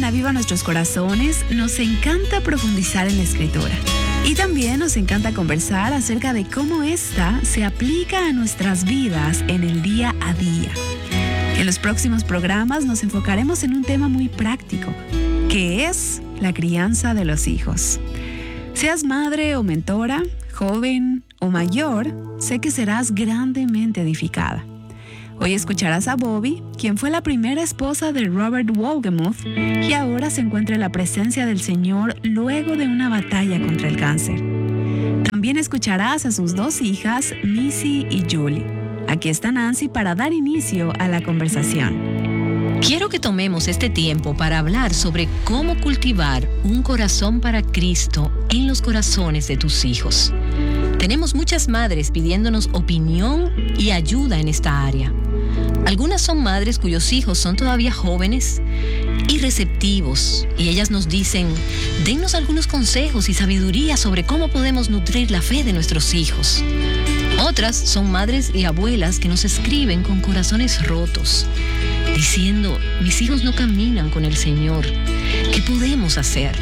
en Aviva Nuestros Corazones nos encanta profundizar en la Escritura. Y también nos encanta conversar acerca de cómo ésta se aplica a nuestras vidas en el día a día. En los próximos programas nos enfocaremos en un tema muy práctico, que es la crianza de los hijos. Seas madre o mentora, joven o mayor, sé que serás grandemente edificada. Hoy escucharás a Bobby, quien fue la primera esposa de Robert Wohlgemuth y ahora se encuentra en la presencia del Señor luego de una batalla contra el cáncer. También escucharás a sus dos hijas, Missy y Julie. Aquí está Nancy para dar inicio a la conversación. Quiero que tomemos este tiempo para hablar sobre cómo cultivar un corazón para Cristo en los corazones de tus hijos. Tenemos muchas madres pidiéndonos opinión y ayuda en esta área. Algunas son madres cuyos hijos son todavía jóvenes y receptivos, y ellas nos dicen, dennos algunos consejos y sabiduría sobre cómo podemos nutrir la fe de nuestros hijos. Otras son madres y abuelas que nos escriben con corazones rotos, diciendo, mis hijos no caminan con el Señor, ¿qué podemos hacer?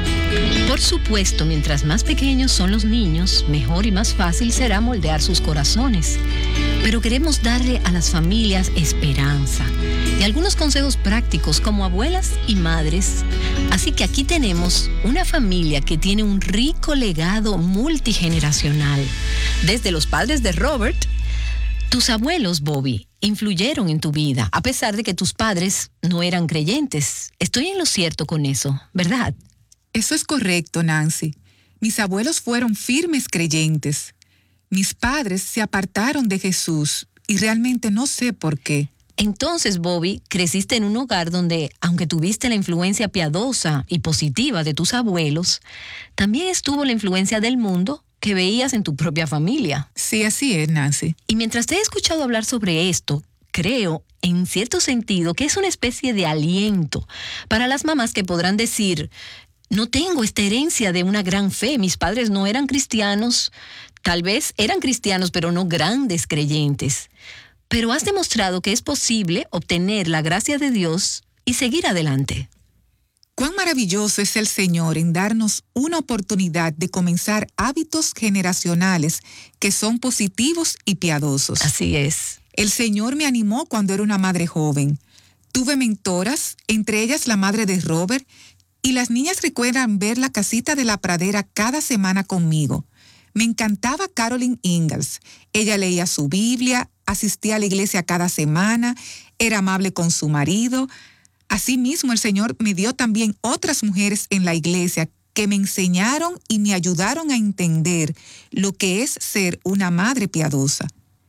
Por supuesto, mientras más pequeños son los niños, mejor y más fácil será moldear sus corazones. Pero queremos darle a las familias esperanza y algunos consejos prácticos como abuelas y madres. Así que aquí tenemos una familia que tiene un rico legado multigeneracional. Desde los padres de Robert, tus abuelos, Bobby, influyeron en tu vida, a pesar de que tus padres no eran creyentes. Estoy en lo cierto con eso, ¿verdad? Eso es correcto, Nancy. Mis abuelos fueron firmes creyentes. Mis padres se apartaron de Jesús y realmente no sé por qué. Entonces, Bobby, creciste en un hogar donde, aunque tuviste la influencia piadosa y positiva de tus abuelos, también estuvo la influencia del mundo que veías en tu propia familia. Sí, así es, Nancy. Y mientras te he escuchado hablar sobre esto, creo, en cierto sentido, que es una especie de aliento para las mamás que podrán decir, no tengo esta herencia de una gran fe. Mis padres no eran cristianos. Tal vez eran cristianos, pero no grandes creyentes. Pero has demostrado que es posible obtener la gracia de Dios y seguir adelante. Cuán maravilloso es el Señor en darnos una oportunidad de comenzar hábitos generacionales que son positivos y piadosos. Así es. El Señor me animó cuando era una madre joven. Tuve mentoras, entre ellas la madre de Robert, y las niñas recuerdan ver la casita de la pradera cada semana conmigo. Me encantaba Carolyn Ingalls. Ella leía su Biblia, asistía a la iglesia cada semana, era amable con su marido. Asimismo, el Señor me dio también otras mujeres en la iglesia que me enseñaron y me ayudaron a entender lo que es ser una madre piadosa.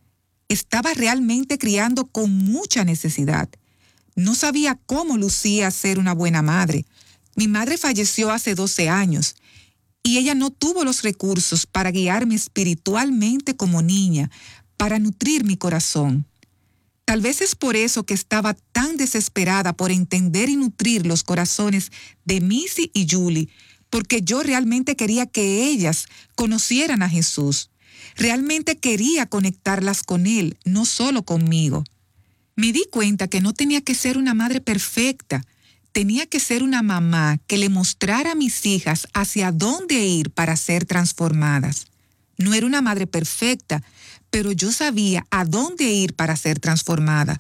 Estaba realmente criando con mucha necesidad. No sabía cómo lucía ser una buena madre. Mi madre falleció hace 12 años y ella no tuvo los recursos para guiarme espiritualmente como niña, para nutrir mi corazón. Tal vez es por eso que estaba tan desesperada por entender y nutrir los corazones de Missy y Julie, porque yo realmente quería que ellas conocieran a Jesús. Realmente quería conectarlas con Él, no solo conmigo. Me di cuenta que no tenía que ser una madre perfecta. Tenía que ser una mamá que le mostrara a mis hijas hacia dónde ir para ser transformadas. No era una madre perfecta, pero yo sabía a dónde ir para ser transformada.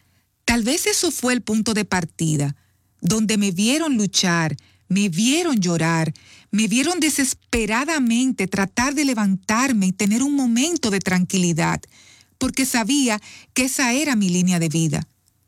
Tal vez eso fue el punto de partida, donde me vieron luchar, me vieron llorar, me vieron desesperadamente tratar de levantarme y tener un momento de tranquilidad, porque sabía que esa era mi línea de vida.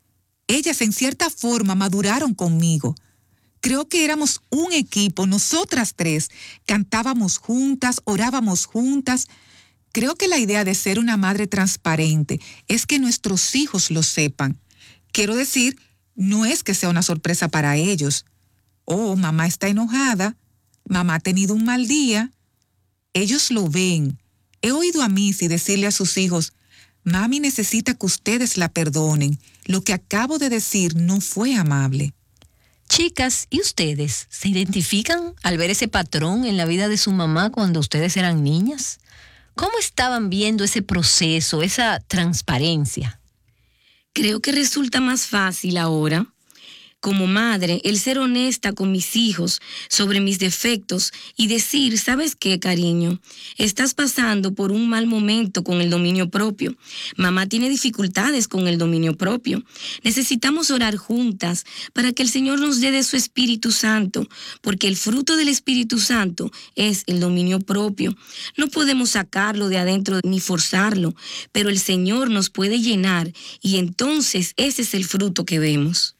Ellas en cierta forma maduraron conmigo. Creo que éramos un equipo, nosotras tres. Cantábamos juntas, orábamos juntas. Creo que la idea de ser una madre transparente es que nuestros hijos lo sepan. Quiero decir, no es que sea una sorpresa para ellos. Oh, mamá está enojada. Mamá ha tenido un mal día. Ellos lo ven. He oído a Missy decirle a sus hijos, mami necesita que ustedes la perdonen. Lo que acabo de decir no fue amable. Chicas, ¿y ustedes se identifican al ver ese patrón en la vida de su mamá cuando ustedes eran niñas? ¿Cómo estaban viendo ese proceso, esa transparencia? Creo que resulta más fácil ahora Como madre, el ser honesta con mis hijos sobre mis defectos y decir, ¿sabes qué, cariño? Estás pasando por un mal momento con el dominio propio. Mamá tiene dificultades con el dominio propio. Necesitamos orar juntas para que el Señor nos dé de su Espíritu Santo, porque el fruto del Espíritu Santo es el dominio propio. No podemos sacarlo de adentro ni forzarlo, pero el Señor nos puede llenar y entonces ese es el fruto que vemos.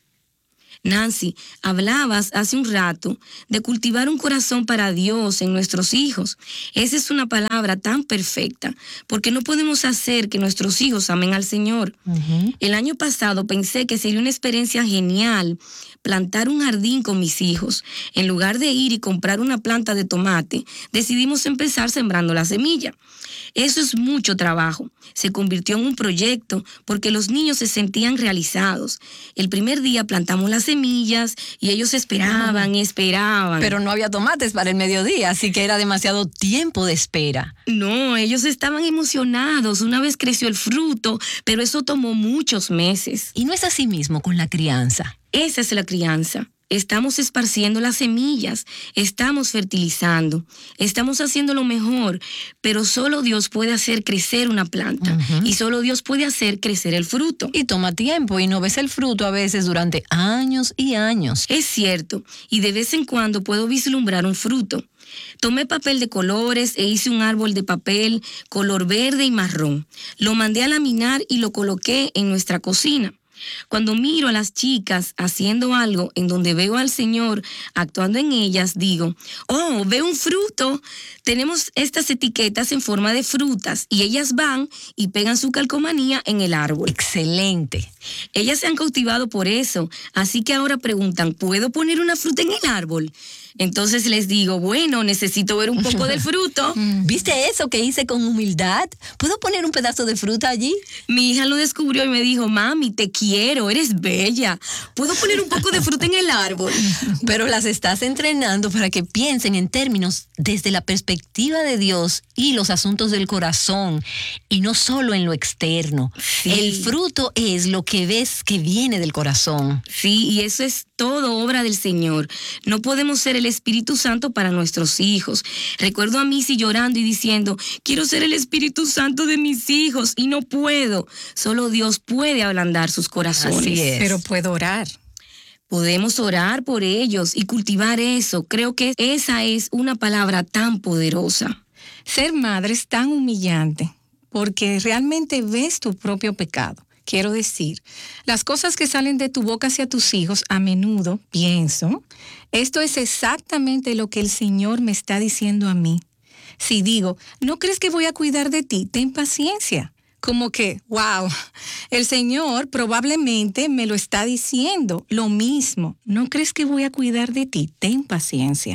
Nancy, hablabas hace un rato de cultivar un corazón para Dios en nuestros hijos. Esa es una palabra tan perfecta, porque no podemos hacer que nuestros hijos amen al Señor. El año pasado pensé que sería una experiencia genial plantar un jardín con mis hijos. En lugar de ir y comprar una planta de tomate, decidimos empezar sembrando la semilla. Eso es mucho trabajo. Se convirtió en un proyecto porque los niños se sentían realizados. El primer día plantamos las semillas y ellos esperaban. Pero no había tomates para el mediodía, así que era demasiado tiempo de espera. No, ellos estaban emocionados. Una vez creció el fruto, pero eso tomó muchos meses. Y no es así mismo con la crianza. Esa es la crianza. Estamos esparciendo las semillas, estamos fertilizando, estamos haciendo lo mejor, pero solo Dios puede hacer crecer una planta y solo Dios puede hacer crecer el fruto. Y toma tiempo y no ves el fruto a veces durante años y años. Es cierto, y de vez en cuando puedo vislumbrar un fruto. Tomé papel de colores e hice un árbol de papel color verde y marrón. Lo mandé a laminar y lo coloqué en nuestra cocina. Cuando miro a las chicas haciendo algo en donde veo al Señor actuando en ellas, digo, oh, veo un fruto. Tenemos estas etiquetas en forma de frutas y ellas van y pegan su calcomanía en el árbol. Excelente. Ellas se han cautivado por eso, así que ahora preguntan, ¿puedo poner una fruta en el árbol? Entonces les digo, bueno, necesito ver un poco del fruto. ¿Viste eso que hice con humildad? ¿Puedo poner un pedazo de fruta allí? Mi hija lo descubrió y me dijo, mami, te quiero, eres bella. ¿Puedo poner un poco de fruta en el árbol? Pero las estás entrenando para que piensen en términos desde la perspectiva de Dios y los asuntos del corazón, y no solo en lo externo. Sí. El fruto es lo que ves que viene del corazón. Sí, y eso es todo obra del Señor. No podemos ser el Espíritu Santo para nuestros hijos. Recuerdo a Missy llorando y diciendo, quiero ser el Espíritu Santo de mis hijos y no puedo. Solo Dios puede ablandar sus corazones. Así es. Pero puedo orar. Podemos orar por ellos y cultivar eso. Creo que esa es una palabra tan poderosa. Ser madre es tan humillante porque realmente ves tu propio pecado. Quiero decir, las cosas que salen de tu boca hacia tus hijos, a menudo pienso, esto es exactamente lo que el Señor me está diciendo a mí. Si digo, ¿no crees que voy a cuidar de ti? Ten paciencia. Como que, wow, el Señor probablemente me lo está diciendo. Lo mismo, ¿no crees que voy a cuidar de ti? Ten paciencia.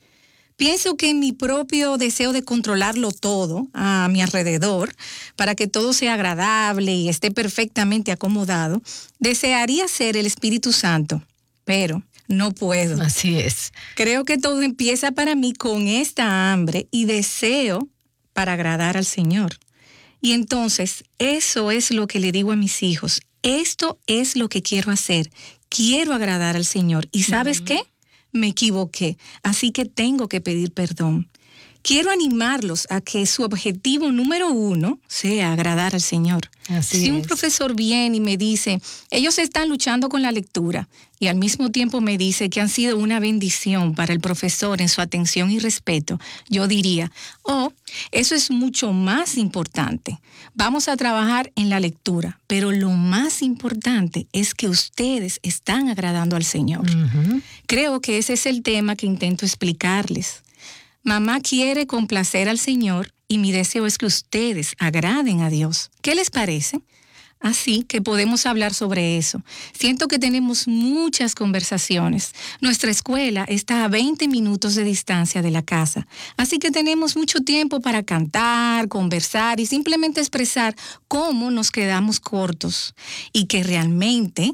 Pienso que en mi propio deseo de controlarlo todo a mi alrededor, para que todo sea agradable y esté perfectamente acomodado, desearía ser el Espíritu Santo, pero no puedo. Así es. Creo que todo empieza para mí con esta hambre y deseo para agradar al Señor. Y entonces, eso es lo que le digo a mis hijos. Esto es lo que quiero hacer. Quiero agradar al Señor. ¿Y sabes qué? Me equivoqué, así que tengo que pedir perdón. Quiero animarlos a que su objetivo número 1 sea agradar al Señor. Si un profesor viene y me dice, ellos están luchando con la lectura, y al mismo tiempo me dice que han sido una bendición para el profesor en su atención y respeto, yo diría, oh, eso es mucho más importante. Vamos a trabajar en la lectura, pero lo más importante es que ustedes están agradando al Señor. Creo que ese es el tema que intento explicarles. Mamá quiere complacer al Señor y mi deseo es que ustedes agraden a Dios. ¿Qué les parece? Así que podemos hablar sobre eso. Siento que tenemos muchas conversaciones. Nuestra escuela está a 20 minutos de distancia de la casa, así que tenemos mucho tiempo para cantar, conversar y simplemente expresar cómo nos quedamos cortos y que realmente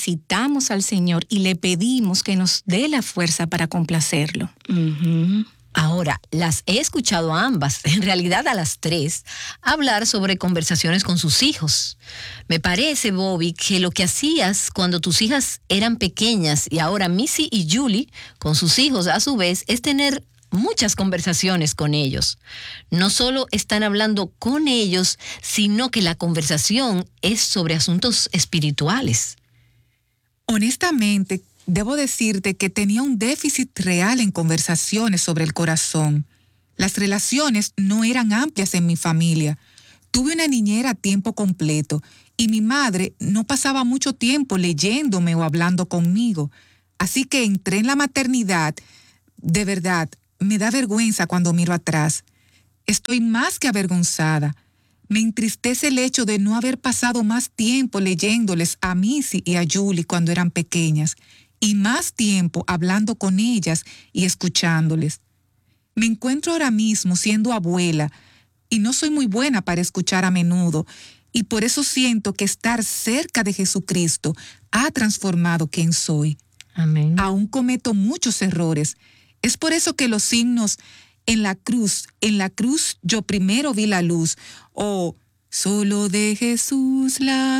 necesitamos al Señor y le pedimos que nos dé la fuerza para complacerlo. Ahora, las he escuchado a ambas, en realidad a las tres, hablar sobre conversaciones con sus hijos. Me parece, Bobby, que lo que hacías cuando tus hijas eran pequeñas y ahora Missy y Julie, con sus hijos a su vez, es tener muchas conversaciones con ellos. No solo están hablando con ellos, sino que la conversación es sobre asuntos espirituales. Honestamente, debo decirte que tenía un déficit real en conversaciones sobre el corazón. Las relaciones no eran amplias en mi familia. Tuve una niñera a tiempo completo y mi madre no pasaba mucho tiempo leyéndome o hablando conmigo. Así que entré en la maternidad. De verdad, me da vergüenza cuando miro atrás. Estoy más que avergonzada. Me entristece el hecho de no haber pasado más tiempo leyéndoles a Missy y a Julie cuando eran pequeñas, y más tiempo hablando con ellas y escuchándoles. Me encuentro ahora mismo siendo abuela y no soy muy buena para escuchar a menudo, y por eso siento que estar cerca de Jesucristo ha transformado quién soy. Amén. Aún cometo muchos errores. Es por eso que los signos en la cruz yo primero vi la luz, o solo de Jesús la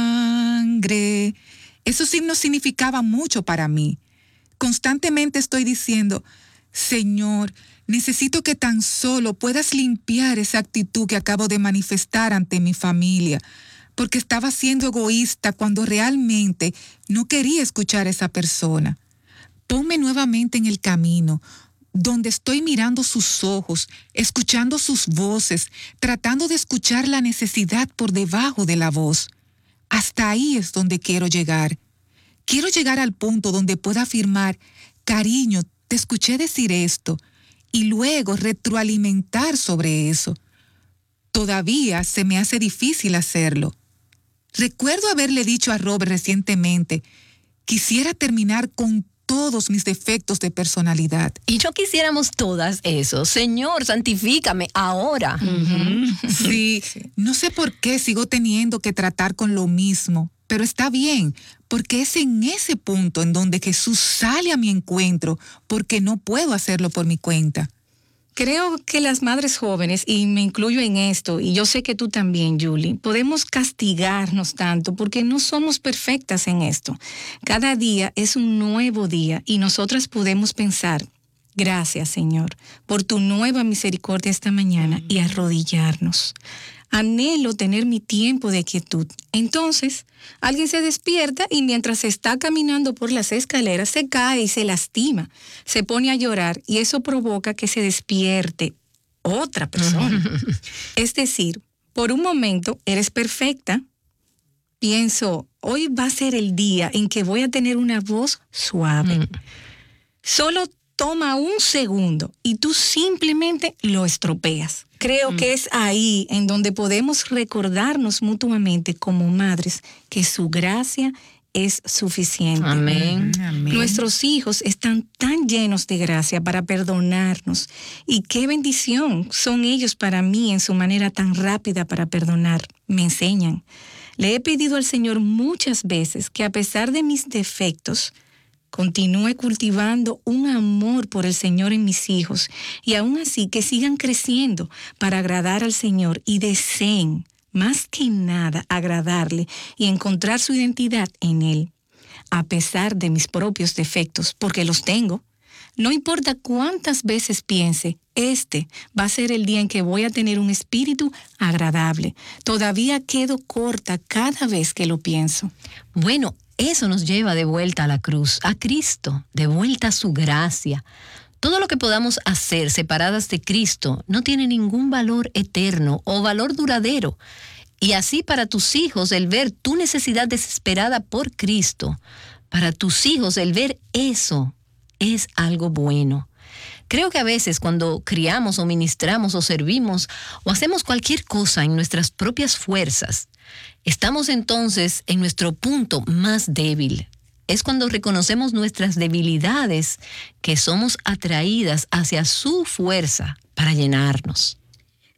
sangre. Esos signos significaban mucho para mí. Constantemente estoy diciendo, Señor, necesito que tan solo puedas limpiar esa actitud que acabo de manifestar ante mi familia, porque estaba siendo egoísta cuando realmente no quería escuchar a esa persona. Ponme nuevamente en el camino, donde estoy mirando sus ojos, escuchando sus voces, tratando de escuchar la necesidad por debajo de la voz. Hasta ahí es donde quiero llegar. Quiero llegar al punto donde pueda afirmar, cariño, te escuché decir esto, y luego retroalimentar sobre eso. Todavía se me hace difícil hacerlo. Recuerdo haberle dicho a Robert recientemente, quisiera terminar con todos mis defectos de personalidad. Y no quisiéramos todas eso. Señor, santifícame ahora. Sí, no sé por qué sigo teniendo que tratar con lo mismo, pero está bien, porque es en ese punto en donde Jesús sale a mi encuentro, porque no puedo hacerlo por mi cuenta. Creo que las madres jóvenes, y me incluyo en esto, y yo sé que tú también, Julie, podemos castigarnos tanto porque no somos perfectas en esto. Cada día es un nuevo día y nosotras podemos pensar, gracias, Señor, por tu nueva misericordia esta mañana y arrodillarnos. Anhelo tener mi tiempo de quietud. Entonces, alguien se despierta y mientras está caminando por las escaleras se cae y se lastima, se pone a llorar y eso provoca que se despierte otra persona. Es decir, por un momento eres perfecta. Pienso, hoy va a ser el día en que voy a tener una voz suave. Solo toma un segundo y tú simplemente lo estropeas. Creo que es ahí en donde podemos recordarnos mutuamente como madres que su gracia es suficiente. Amén. Amén. Nuestros hijos están tan llenos de gracia para perdonarnos y qué bendición son ellos para mí en su manera tan rápida para perdonar. Me enseñan. Le he pedido al Señor muchas veces que a pesar de mis defectos, continúe cultivando un amor por el Señor en mis hijos y aún así que sigan creciendo para agradar al Señor y deseen, más que nada, agradarle y encontrar su identidad en Él, a pesar de mis propios defectos, porque los tengo. No importa cuántas veces piense, este va a ser el día en que voy a tener un espíritu agradable. Todavía quedo corta cada vez que lo pienso. Bueno, eso nos lleva de vuelta a la cruz, a Cristo, de vuelta a su gracia. Todo lo que podamos hacer separadas de Cristo no tiene ningún valor eterno o valor duradero. Y así para tus hijos el ver tu necesidad desesperada por Cristo, para tus hijos el ver eso es algo bueno. Creo que a veces cuando criamos o ministramos o servimos o hacemos cualquier cosa en nuestras propias fuerzas, estamos entonces en nuestro punto más débil. Es cuando reconocemos nuestras debilidades que somos atraídas hacia su fuerza para llenarnos.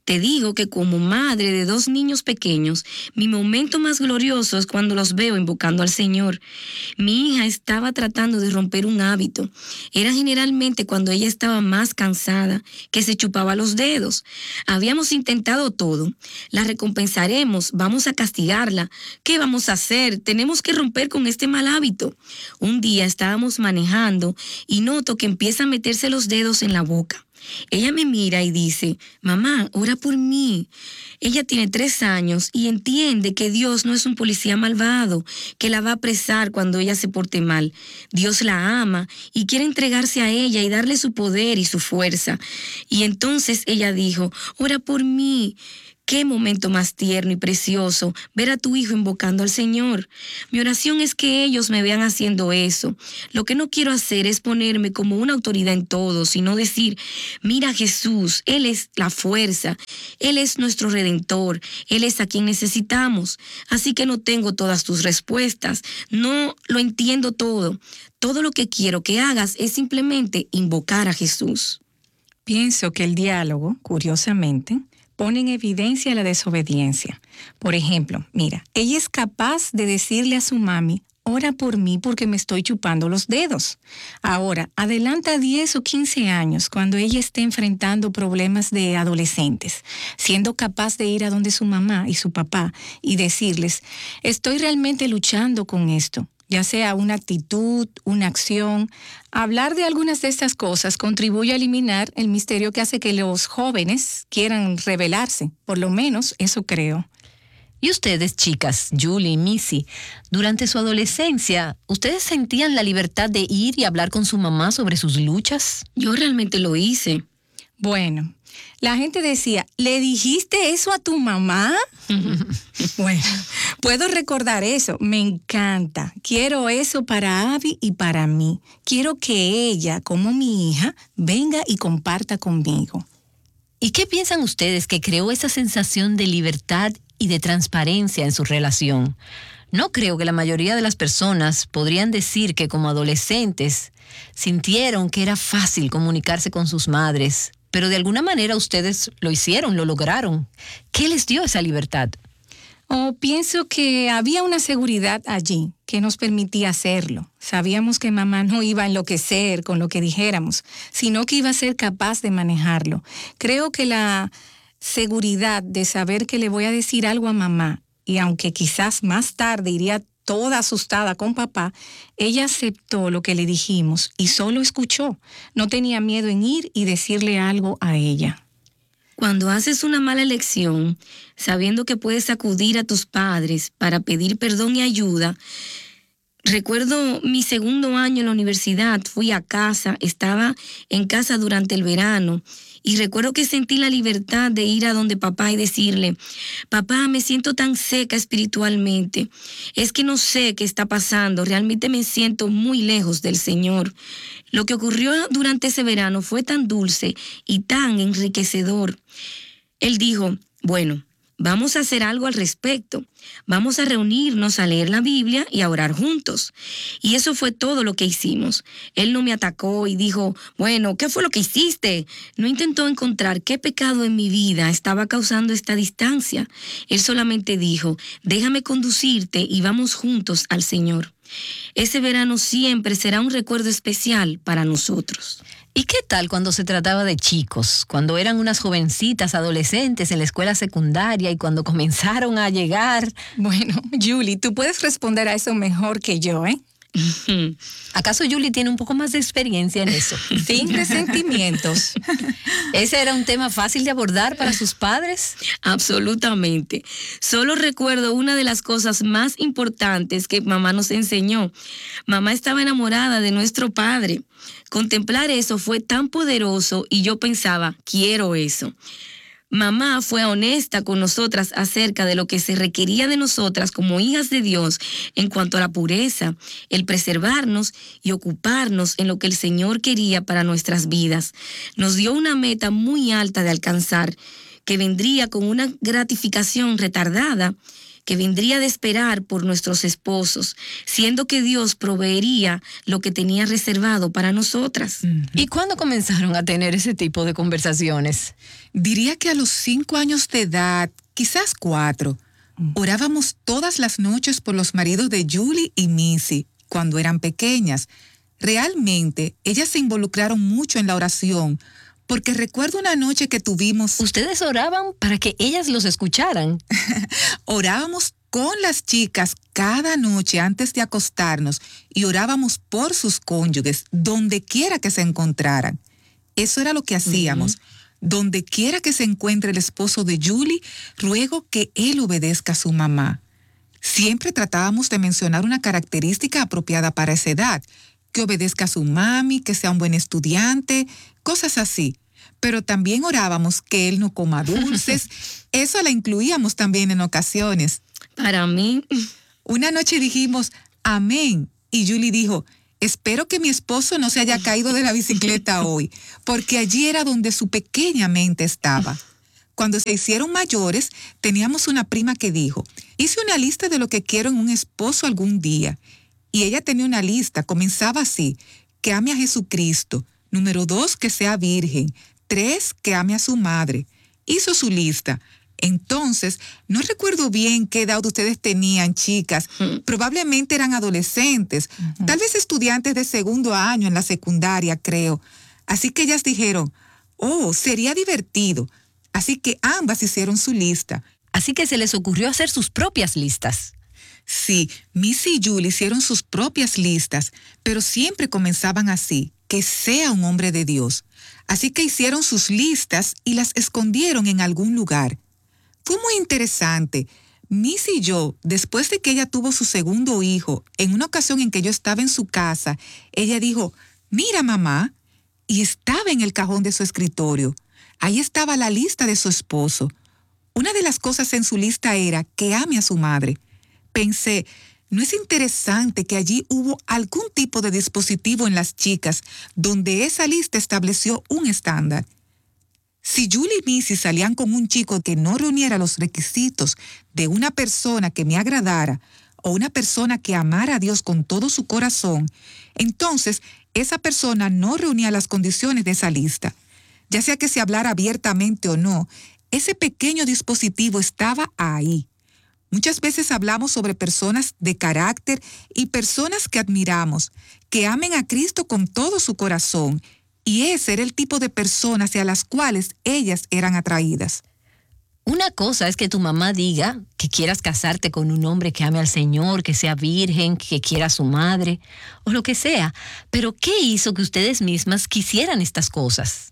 Te digo que como madre de 2 niños pequeños, mi momento más glorioso es cuando los veo invocando al Señor. Mi hija estaba tratando de romper un hábito. Era generalmente cuando ella estaba más cansada, que se chupaba los dedos. Habíamos intentado todo. La recompensaremos, vamos a castigarla. ¿Qué vamos a hacer? Tenemos que romper con este mal hábito. Un día estábamos manejando y noto que empieza a meterse los dedos en la boca. Ella me mira y dice, mamá, ora por mí. Ella tiene 3 años y entiende que Dios no es un policía malvado, que la va a apresar cuando ella se porte mal. Dios la ama y quiere entregarse a ella y darle su poder y su fuerza. Y entonces ella dijo, ora por mí. Qué momento más tierno y precioso ver a tu hijo invocando al Señor. Mi oración es que ellos me vean haciendo eso. Lo que no quiero hacer es ponerme como una autoridad en todo, sino decir, mira a Jesús, Él es la fuerza, Él es nuestro Redentor, Él es a quien necesitamos. Así que no tengo todas tus respuestas, no lo entiendo todo. Todo lo que quiero que hagas es simplemente invocar a Jesús. Pienso que el diálogo, curiosamente, pone en evidencia la desobediencia. Por ejemplo, mira, ella es capaz de decirle a su mami, ora por mí porque me estoy chupando los dedos. Ahora, adelanta 10 o 15 años cuando ella esté enfrentando problemas de adolescentes, siendo capaz de ir a donde su mamá y su papá y decirles, estoy realmente luchando con esto. Ya sea una actitud, una acción, hablar de algunas de estas cosas contribuye a eliminar el misterio que hace que los jóvenes quieran rebelarse. Por lo menos eso creo. Y ustedes, chicas, Julie y Missy, durante su adolescencia, ¿ustedes sentían la libertad de ir y hablar con su mamá sobre sus luchas? Yo realmente lo hice. Bueno, la gente decía, ¿le dijiste eso a tu mamá? Bueno, puedo recordar eso, me encanta. Quiero eso para Abby y para mí. Quiero que ella, como mi hija, venga y comparta conmigo. ¿Y qué piensan ustedes que creó esa sensación de libertad y de transparencia en su relación? No creo que la mayoría de las personas podrían decir que como adolescentes sintieron que era fácil comunicarse con sus madres, pero de alguna manera ustedes lo hicieron, lo lograron. ¿Qué les dio esa libertad? Pienso que había una seguridad allí que nos permitía hacerlo. Sabíamos que mamá no iba a enloquecer con lo que dijéramos, sino que iba a ser capaz de manejarlo. Creo que la seguridad de saber que le voy a decir algo a mamá, y aunque quizás más tarde iría toda asustada con papá, ella aceptó lo que le dijimos y solo escuchó. No tenía miedo en ir y decirle algo a ella. Cuando haces una mala elección, sabiendo que puedes acudir a tus padres para pedir perdón y ayuda, recuerdo mi 2º año en la universidad, fui a casa, estaba en casa durante el verano, y recuerdo que sentí la libertad de ir a donde papá y decirle, papá, me siento tan seca espiritualmente, es que no sé qué está pasando, realmente me siento muy lejos del Señor. Lo que ocurrió durante ese verano fue tan dulce y tan enriquecedor. Él dijo, bueno, vamos a hacer algo al respecto. Vamos a reunirnos a leer la Biblia y a orar juntos. Y eso fue todo lo que hicimos. Él no me atacó y dijo, bueno, ¿qué fue lo que hiciste? No intentó encontrar qué pecado en mi vida estaba causando esta distancia. Él solamente dijo, déjame conducirte y vamos juntos al Señor. Ese verano siempre será un recuerdo especial para nosotros. ¿Y qué tal cuando se trataba de chicos? Cuando eran unas jovencitas, adolescentes en la escuela secundaria y cuando comenzaron a llegar. Bueno, Julie, tú puedes responder a eso mejor que yo, ¿eh? ¿Acaso Julie tiene un poco más de experiencia en eso? Sin resentimientos. ¿Ese era un tema fácil de abordar para sus padres? Absolutamente. Solo recuerdo una de las cosas más importantes que mamá nos enseñó. Mamá estaba enamorada de nuestro padre. Contemplar eso fue tan poderoso y yo pensaba, quiero eso. Mamá fue honesta con nosotras acerca de lo que se requería de nosotras como hijas de Dios en cuanto a la pureza, el preservarnos y ocuparnos en lo que el Señor quería para nuestras vidas. Nos dio una meta muy alta de alcanzar, que vendría con una gratificación retardada, que vendría de esperar por nuestros esposos, siendo que Dios proveería lo que tenía reservado para nosotras. ¿Y cuándo comenzaron a tener ese tipo de conversaciones? Diría que a los 5 años de edad, quizás 4, orábamos todas las noches por los maridos de Julie y Missy cuando eran pequeñas. Realmente, ellas se involucraron mucho en la oración, porque recuerdo una noche que tuvimos... ¿Ustedes oraban para que ellas los escucharan? Orábamos con las chicas cada noche antes de acostarnos y orábamos por sus cónyuges, donde quiera que se encontraran. Eso era lo que hacíamos. Donde quiera que se encuentre el esposo de Julie, ruego que él obedezca a su mamá. Siempre tratábamos de mencionar una característica apropiada para esa edad, que obedezca a su mami, que sea un buen estudiante, cosas así. Pero también orábamos que él no coma dulces. Eso la incluíamos también en ocasiones. Para mí... Una noche dijimos, amén, y Julie dijo, espero que mi esposo no se haya caído de la bicicleta hoy, porque allí era donde su pequeña mente estaba. Cuando se hicieron mayores, teníamos una prima que dijo, hice una lista de lo que quiero en un esposo algún día. Y ella tenía una lista, comenzaba así, que ame a Jesucristo. Número 2, que sea virgen. 3, que ame a su madre. Hizo su lista. Entonces, no recuerdo bien qué edad ustedes tenían, chicas. Probablemente eran adolescentes, tal vez estudiantes de 2º año en la secundaria, creo. Así que ellas dijeron, oh, sería divertido. Así que ambas hicieron su lista. Así que se les ocurrió hacer sus propias listas. Sí, Missy y Julie hicieron sus propias listas, pero siempre comenzaban así, que sea un hombre de Dios. Así que hicieron sus listas y las escondieron en algún lugar. Fue muy interesante. Missy y yo, después de que ella tuvo su 2º hijo, en una ocasión en que yo estaba en su casa, ella dijo, mira mamá, y estaba en el cajón de su escritorio. Ahí estaba la lista de su esposo. Una de las cosas en su lista era que ame a su madre. Pensé, ¿no es interesante que allí hubo algún tipo de dispositivo en las chicas donde esa lista estableció un estándar? Si Julie y Missy salían con un chico que no reuniera los requisitos de una persona que me agradara o una persona que amara a Dios con todo su corazón, entonces esa persona no reunía las condiciones de esa lista. Ya sea que se hablara abiertamente o no, ese pequeño dispositivo estaba ahí. Muchas veces hablamos sobre personas de carácter y personas que admiramos, que amen a Cristo con todo su corazón, y ese era el tipo de personas hacia las cuales ellas eran atraídas. Una cosa es que tu mamá diga que quieras casarte con un hombre que ame al Señor, que sea virgen, que quiera a su madre, o lo que sea. Pero ¿qué hizo que ustedes mismas quisieran estas cosas?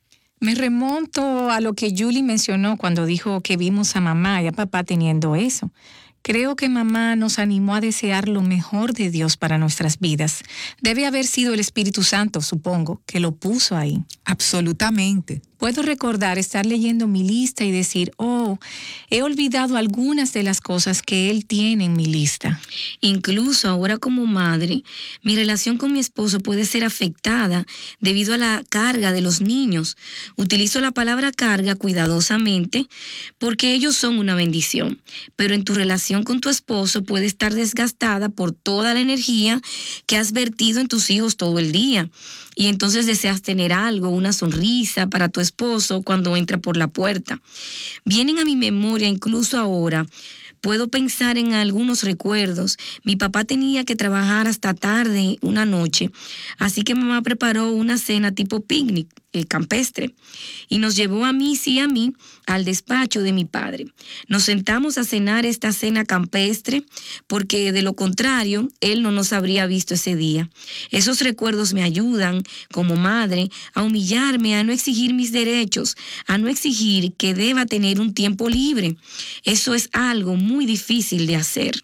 Me remonto a lo que Julie mencionó cuando dijo que vimos a mamá y a papá teniendo eso. Creo que mamá nos animó a desear lo mejor de Dios para nuestras vidas. Debe haber sido el Espíritu Santo, supongo, que lo puso ahí. Absolutamente. Puedo recordar estar leyendo mi lista y decir, oh, he olvidado algunas de las cosas que Él tiene en mi lista. Incluso ahora como madre, mi relación con mi esposo puede ser afectada debido a la carga de los niños. Utilizo la palabra carga cuidadosamente porque ellos son una bendición, pero en tu relación con tu esposo puede estar desgastada por toda la energía que has vertido en tus hijos todo el día. Y entonces deseas tener algo, una sonrisa para tu esposo cuando entra por la puerta. Vienen a mi memoria incluso ahora. Puedo pensar en algunos recuerdos. Mi papá tenía que trabajar hasta tarde una noche, así que mamá preparó una cena tipo picnic campestre y nos llevó a Missy y a mí al despacho de mi padre. Nos sentamos a cenar esta cena campestre porque de lo contrario él no nos habría visto ese día. Esos recuerdos me ayudan como madre a humillarme, a no exigir mis derechos, a no exigir que deba tener un tiempo libre. Eso es algo muy difícil de hacer.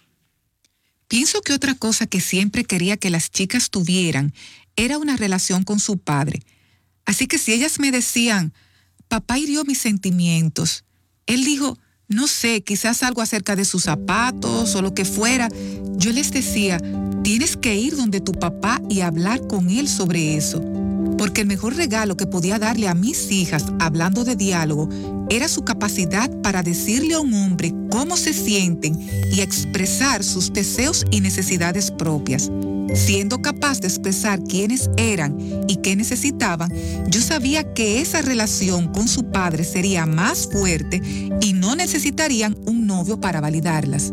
Pienso que otra cosa que siempre quería que las chicas tuvieran era una relación con su padre. Así que si ellas me decían, papá hirió mis sentimientos, él dijo, no sé, quizás algo acerca de sus zapatos o lo que fuera, yo les decía, tienes que ir donde tu papá y hablar con él sobre eso. porque el mejor regalo que podía darle a mis hijas, hablando de diálogo, era su capacidad para decirle a un hombre cómo se sienten y expresar sus deseos y necesidades propias. Siendo capaz de expresar quiénes eran y qué necesitaban, yo sabía que esa relación con su padre sería más fuerte y no necesitarían un novio para validarlas.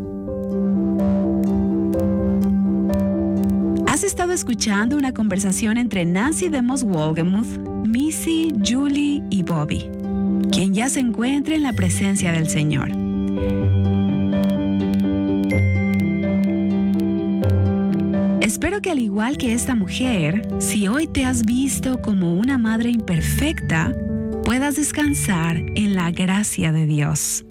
Has estado escuchando una conversación entre Nancy DeMoss Wolgemuth, Missy, Julie y Bobby, quien ya se encuentra en la presencia del Señor. Espero que al igual que esta mujer, si hoy te has visto como una madre imperfecta, puedas descansar en la gracia de Dios.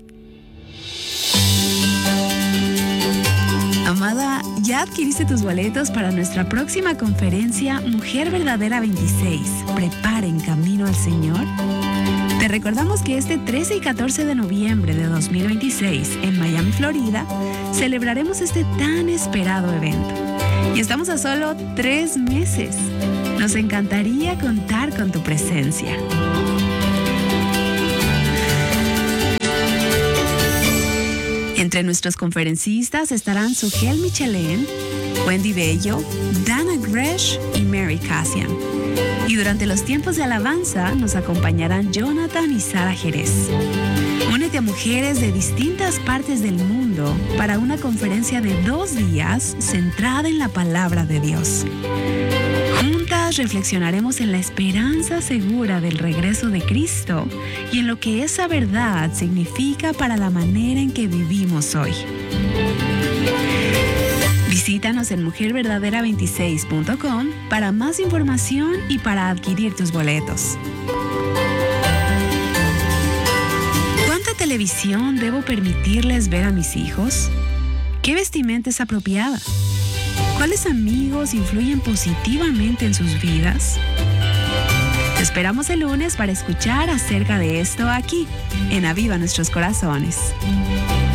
Amada, ¿ya adquiriste tus boletos para nuestra próxima conferencia Mujer Verdadera 26? Preparen camino al Señor. Te recordamos que este 13 y 14 de noviembre de 2026 en Miami, Florida, celebraremos este tan esperado evento. Y estamos a solo 3 meses. Nos encantaría contar con tu presencia. Entre nuestros conferencistas estarán Sugel Michelén, Wendy Bello, Dana Gresh y Mary Cassian. Y durante los tiempos de alabanza nos acompañarán Jonathan y Sara Jerez. Únete a mujeres de distintas partes del mundo para una conferencia de 2 días centrada en la palabra de Dios. Juntas reflexionaremos en la esperanza segura del regreso de Cristo y en lo que esa verdad significa para la manera en que vivimos hoy. Visítanos en mujerverdadera26.com para más información y para adquirir tus boletos. ¿Cuánta televisión debo permitirles ver a mis hijos? ¿Qué vestimenta es apropiada? ¿Cuáles amigos influyen positivamente en sus vidas? Te esperamos el lunes para escuchar acerca de esto aquí, en Aviva Nuestros Corazones.